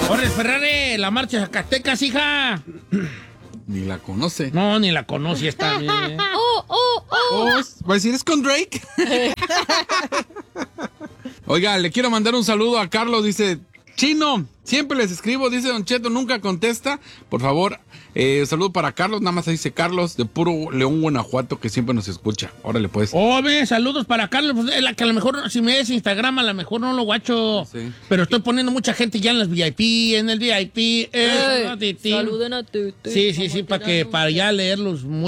Jorge Ferrari, la marcha Zacatecas, hija. Ni la conoce. No, ni la conocí esta bien. ¿Va a decir es con Drake? Oiga, le quiero mandar un saludo a Carlos, dice... Chino, siempre les escribo, dice Don Cheto, nunca contesta. Por favor, saludo para Carlos, nada más dice Carlos, de puro León, Guanajuato, que siempre nos escucha. Órale, pues. Saludos para Carlos, pues, la que a lo mejor, si me des Instagram, a lo mejor no lo guacho. Sí. Pero estoy poniendo mucha gente ya en los VIP, en el VIP. Saluden a Tuti. Sí, para ya leerlos mucho.